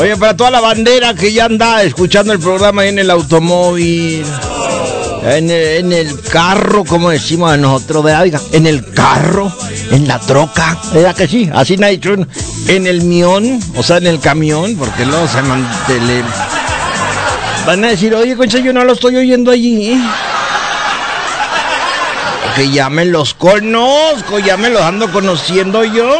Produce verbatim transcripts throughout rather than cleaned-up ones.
Oye, para toda la bandera que ya anda escuchando el programa ahí en el automóvil, en el, en el carro, como decimos nosotros, ¿verdad? Oiga, en el carro, en la troca, ¿verdad que sí? Así me ha dicho, en el mión, o sea, en el camión, porque luego se mantele... Van a decir, oye, concha, yo no lo estoy oyendo allí. Que ya me los conozco, ya me los ando conociendo yo.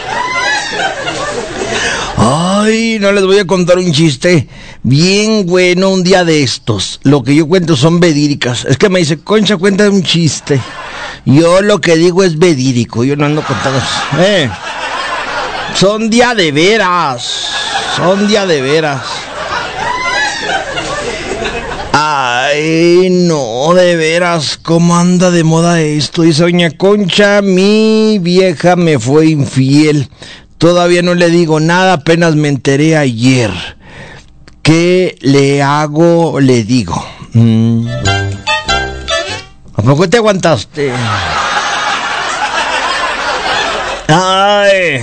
Ay, no les voy a contar un chiste bien bueno un día de estos. Lo que yo cuento son verídicas. Es que me dice, Concha, cuenta un chiste. Yo lo que digo es verídico, yo no ando contando. Eh, son día de veras, son día de veras. Ay, no, de veras, ¿cómo anda de moda esto? Dice doña Concha, mi vieja me fue infiel. Todavía no le digo nada, apenas me enteré ayer. ¿Qué le hago? Le digo. Mm. ¿A poco te aguantaste? Ay.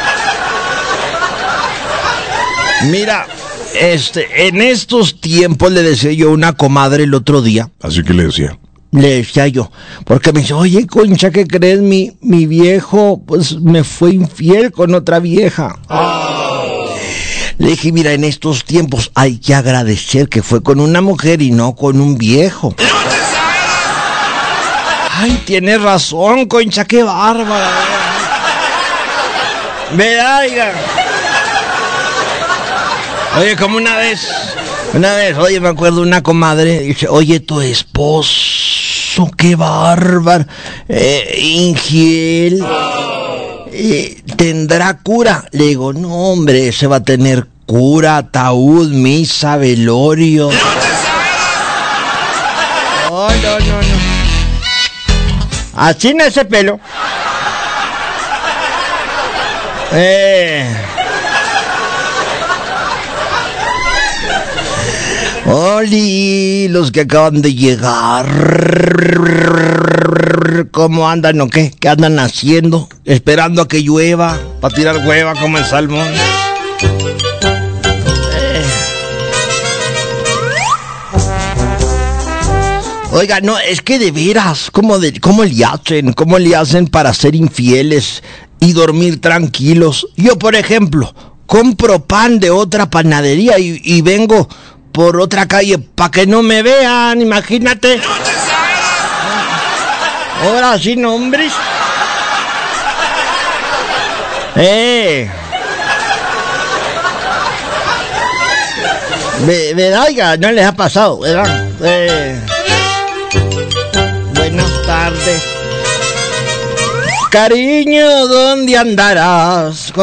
Mira, este, en estos tiempos le decía yo a una comadre el otro día. Así que le decía. Le decía yo, porque me dice, oye, Concha, ¿qué crees? Mi, mi viejo, pues, me fue infiel con otra vieja. Oh. Le dije, mira, en estos tiempos hay que agradecer que fue con una mujer y no con un viejo. ¡No te sabes! Ay, tienes razón, Concha, qué bárbara. ¿Verdad, oiga? Oye, como una vez, una vez, oye, me acuerdo una comadre, dice, oye, tu esposo, qué bárbaro, eh, infiel, eh, ¿tendrá cura? Le digo, no, hombre, ese va a tener cura, ataúd, misa, velorio. No, no, no, no. Así en ese pelo. Eh... Oli, los que acaban de llegar, ¿cómo andan o qué? ¿Qué andan haciendo? Esperando a que llueva, para tirar hueva como el salmón. Eh. Oiga, no, es que de veras, ¿cómo, de, cómo le hacen? ¿Cómo le hacen para ser infieles y dormir tranquilos? Yo, por ejemplo, compro pan de otra panadería y, y vengo por otra calle para que no me vean, imagínate. Ahora sí, nombres. Eh. ¿Verdad? Oiga, no les ha pasado, ¿verdad? Eh. Buenas tardes. Cariño, ¿dónde andarás?